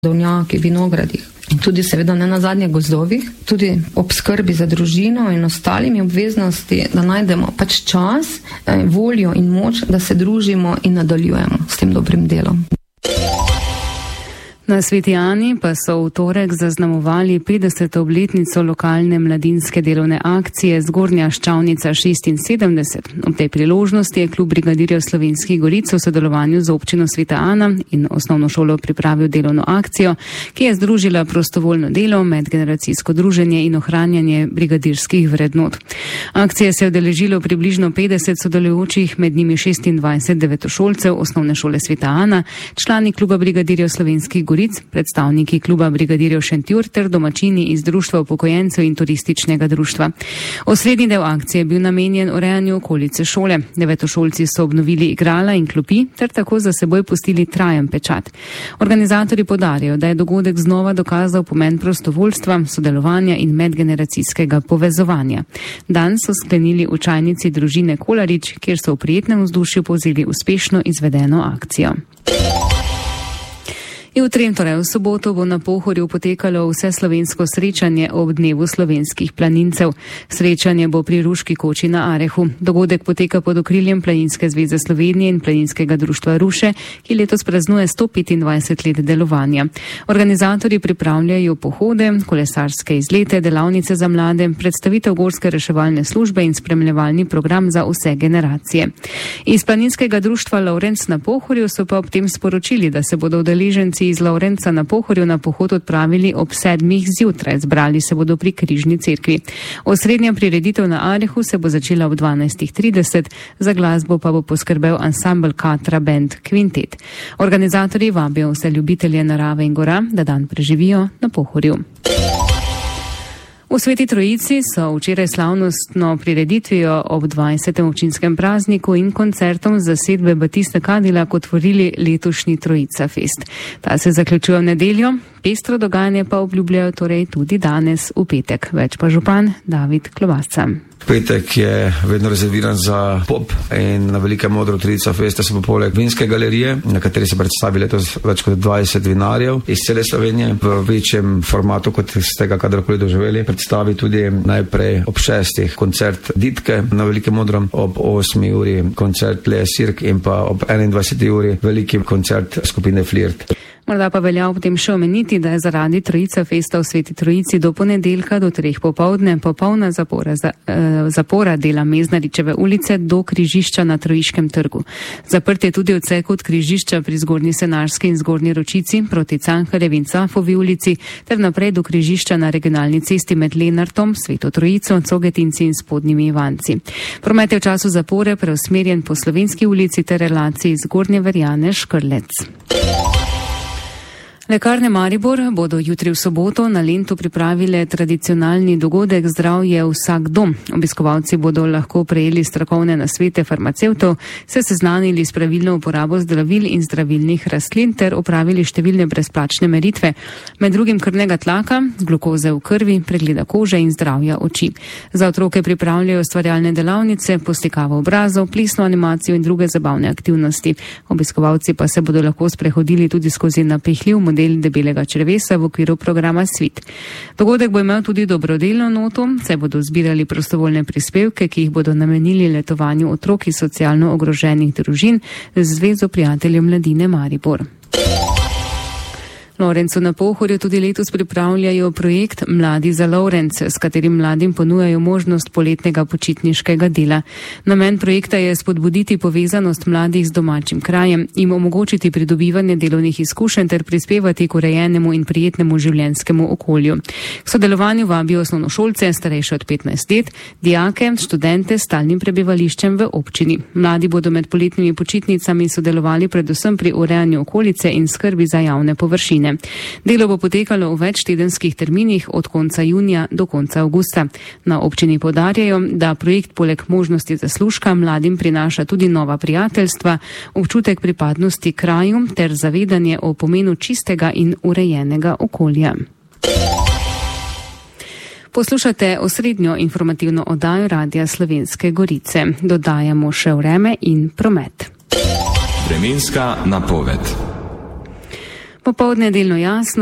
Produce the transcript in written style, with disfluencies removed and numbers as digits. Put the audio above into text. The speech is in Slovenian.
sadovnjaki, vinogradih. Tudi seveda ne nazadnje gozdovih, tudi ob skrbi za družino in ostalimi obveznosti, da najdemo pač čas, voljo in moč, da se družimo in nadaljujemo s tem dobrim delom. Na Sveti Ani pa so v torek zaznamovali 50. obletnico lokalne mladinske delovne akcije Zgornja Ščavnica 76. Ob tej priložnosti je klub brigadirjev Slovenskih Goric v sodelovanju z občino Sveta Ana in osnovno šolo pripravil delovno akcijo, ki je združila prostovoljno delo, medgeneracijsko druženje in ohranjanje brigadirskih vrednot. Akcije se je udeležilo približno 50 sodelujočih, med njimi 26 devetošolcev osnovne šole Sveta Ana, člani kluba brigadirjev Slovenskih Goric, predstavniki kluba brigadirjev Šentjur ter domačini iz društva upokojencev in turističnega društva. Osrednji del akcije je bil namenjen urejanju okolice šole. Devetošolci so obnovili igrala in klopi ter tako za seboj pustili trajen pečat. Organizatorji poudarjajo, da je dogodek znova dokazal pomen prostovoljstva, sodelovanja in medgeneracijskega povezovanja. Dan so sklenili v čajnici družine Kolarič, kjer so v prijetnem vzdušju povzeli uspešno izvedeno akcijo. Jutri, torej v soboto, bo na Pohorju potekalo vseslovensko srečanje ob dnevu slovenskih planincev. Srečanje bo pri Ruški koči na Arehu. Dogodek poteka pod okriljem Planinske zveze Slovenije in Planinskega društva Ruše, ki letos praznuje 125 let delovanja. Organizatorji pripravljajo pohode, kolesarske izlete, delavnice za mlade, predstavitev gorske reševalne službe in spremljevalni program za vse generacije. Iz Planinskega društva Lovrenc na Pohorju so pa ob tem sporočili, da se bodo udeleženci iz Lovrenca na Pohorju na pohod odpravili ob 7. zjutraj. Zbrali se bodo pri Križni cerkvi. Osrednja prireditev na Arehu se bo začela ob 12.30, za glasbo pa bo poskrbel ansambel Katra Band Quintet. Organizatorji vabijo vse ljubitelje narave in gora, da dan preživijo na Pohorju. V Sveti Trojici so včeraj slavnostno prireditvijo ob 20. občinskem prazniku in koncertom zasedbe Batiste Kadilak otvorili letošnji Trojica Fest. Ta se zaključuje v nedeljo, pestro dogajanje pa obljubljajo torej tudi danes v petek. Več pa župan David Klobasca. Petek je vedno rezerviran za pop in na Velikem odru Trojica Festa se bo poleg vinske galerije, na kateri se predstavi letos več kot 20 vinarjev iz cele Slovenije v večjem formatu, kot ste ga kadarkoli doživeli. Predstavi tudi najprej ob 6. koncert Ditke na Velikem odru, ob 8. uri koncert Lea Sirk in pa ob 21. uri veliki koncert skupine Flirt. Morda pa velja ob tem še omeniti, da je zaradi Trojica Festa v Sveti Trojici do ponedeljka do 3 popoldne popolna zapora dela Meznaričeve ulice do križišča na Trojiškem trgu. Zaprt je tudi odsek od križišča pri Zgornji Senarski in Zgornji Ročici proti Cankarjevi in Cafovi ulici ter naprej do križišča na regionalni cesti med Lenartom, Sveto Trojico, Cogetinci in Spodnjimi Ivanci. Promet je v času zapore preusmerjen po Slovenski ulici ter relaciji Zgornje Verjane Škrlec. Lekarne Maribor bodo jutri v soboto na Lentu pripravile tradicionalni dogodek Zdravje vsak dom. Obiskovalci bodo lahko prejeli strokovne nasvete farmacevtov, se seznanili s pravilno uporabo zdravil in zdravilnih rastlin ter opravili številne brezplačne meritve, med drugim krvnega tlaka, glukoze v krvi, pregleda kože in zdravja oči. Za otroke pripravljajo ustvarjalne delavnice, poslikavo obrazov, plesno animacijo in druge zabavne aktivnosti. Obiskovalci pa se bodo lahko sprehodili tudi skozi napihljiv model debelega črevesa v okviru programa Svit. Dogodek bo imel tudi dobrodelno noto, saj bodo zbirali prostovoljne prispevke, ki jih bodo namenili letovanju otrok iz socialno ogroženih družin z Zvezo prijateljev mladine Maribor. Lovrencu na Pohorju tudi letos pripravljajo projekt Mladi za Lovrenc, s katerim mladim ponujajo možnost poletnega počitniškega dela. Namen projekta je spodbuditi povezanost mladih z domačim krajem, jim omogočiti pridobivanje delovnih izkušenj ter prispevati k urejenemu in prijetnemu življenjskemu okolju. K sodelovanju vabijo osnovnošolce, starejše od 15 let, dijake, študente s stalnim prebivališčem v občini. Mladi bodo med poletnimi počitnicami sodelovali predvsem pri urejanju okolice in skrbi za javne površine. Delo bo potekalo v več tedenskih terminih od konca junija do konca avgusta. Na občini poudarjajo, da projekt poleg možnosti zaslužka mladim prinaša tudi nova prijateljstva, občutek pripadnosti kraju ter zavedanje o pomenu čistega in urejenega okolja. Poslušate osrednjo informativno oddajo Radia Slovenske Gorice. Dodajamo še vreme in promet. Vremenska napoved. Popoldne delno jasno.